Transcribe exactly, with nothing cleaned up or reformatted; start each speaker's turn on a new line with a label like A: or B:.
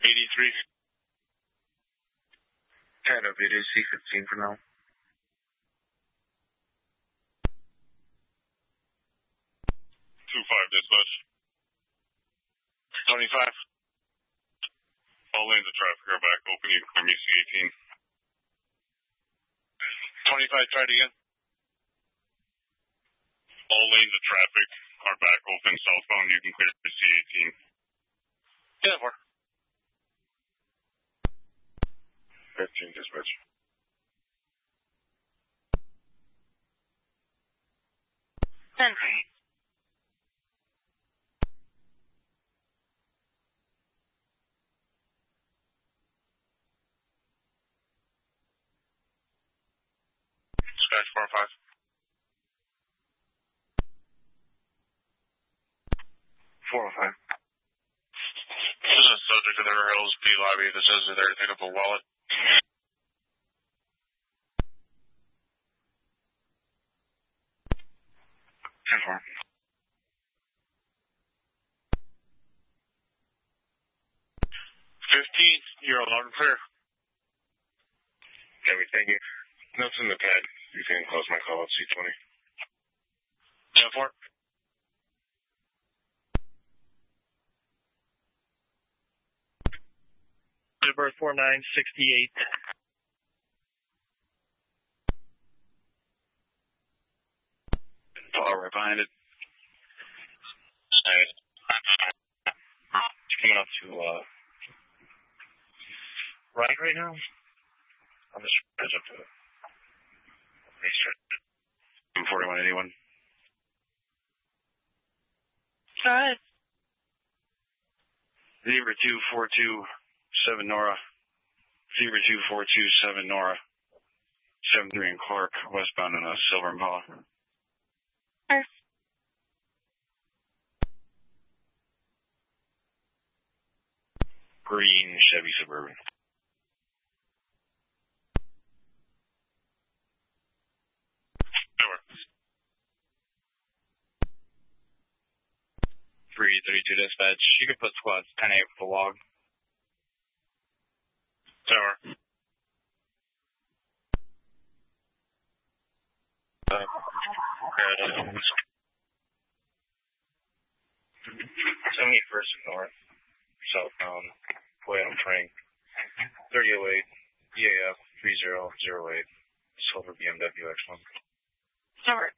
A: eighty-three.
B: ten of it is C fifteen for now.
A: two five, dispatch. twenty-five. All lanes of traffic are back open. You can clear me C eighteen. twenty-five, try it again. All lanes of traffic are back open southbound. You can clear C eighteen.
B: ten four. fifteen, dispatch.
C: ten.
B: Dispatch four five. four oh five. This is a subject of the Hills P lobby that says that they're picking up a wallet. ten four. fifteen, you're allowed and clear. Okay, thank you. Nothing in the pad. You can close my call at C twenty. ten four.
D: Number four nine sixty-eight.
B: Far right behind it. Alright. It's coming up to, uh, right right now. I'll just catch up to it. forty-one eighty-one.
C: Alright.
B: Zebra two four two seven Nora. Zebra two four two seven Nora. seven three in Clark, westbound in a Silver Impala.
C: Sure.
B: Green Chevy Suburban. three thirty-two dispatch. You can put squads ten eight with the log. Tower. Uh, seventy-first North, southbound, way on train. thirty oh eight, E A F three zero zero eight, silver B M W X one.
C: Tower.